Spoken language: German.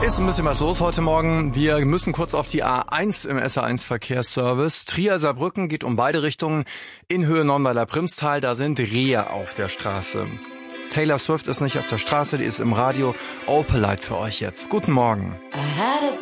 Ist ein bisschen was los heute Morgen. Wir müssen kurz auf die A1 im SR1 Verkehrsservice. Trier-Saarbrücken geht um beide Richtungen in Höhe Nonnweiler-Primstal. Da sind Rehe auf der Straße. Taylor Swift ist nicht auf der Straße, die ist im Radio. Opelite für euch jetzt. Guten Morgen.